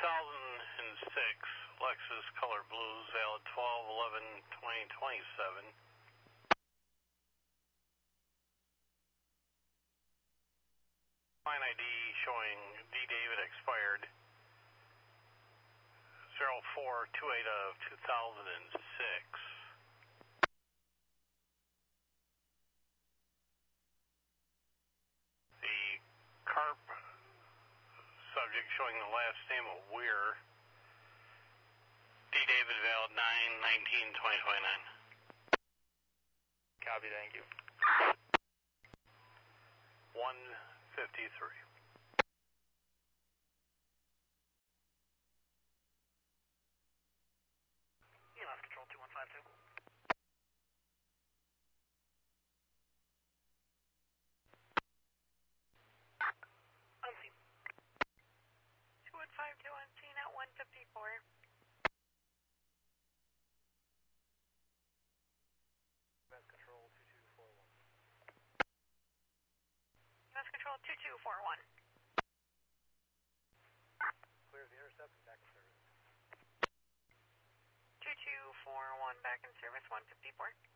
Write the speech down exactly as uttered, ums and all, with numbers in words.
thousand six Lexus Color Blues, valid twelve eleven twenty twenty-seven. Line I D showing D. David expired zero four two eight of two thousand six. The CARP subject showing the last name of Weir. D. David, valid nine nineteen twenty twenty-nine. Copy, thank you. one fifty-three. E L F Control two one five two. Unseen. two one five two unseen at one fifty-four. U S Control two two four one. U S Control two two four one. Clear the intercept and back in service. two two four one back in service, one fifty-four.